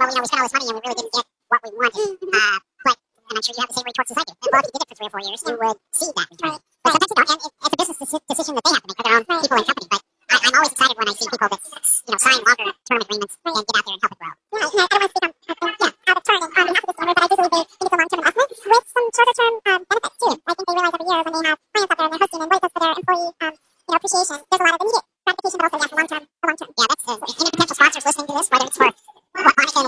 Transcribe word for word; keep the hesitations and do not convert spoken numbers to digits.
well, you know, we spent all this money and we really didn't get what we wanted. Uh, but, and I'm sure you have the same retorts as I do. Well, if you did it for three or four years, you would see that return. But sometimes you don't, and it, it's a business deci- decision that they have to make for their own people and company. But I, I'm always excited when I see people that, you know, sign longer term agreements and get out there and help it grow. Yeah, no, I don't want to speak on, uh, yeah, out of turn and on behalf of the owner, but I do believe they think it's a long-term investment with some shorter-term um, benefits too. I think they realize every year when they have clients out there and they're hosting and wait lists for their employee, um, you know, appreciation,